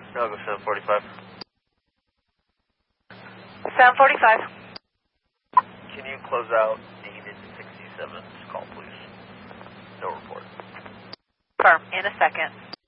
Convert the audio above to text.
No, I'll go 745. 745. Can you close out David 67's call, please? No report. Firm. In a second.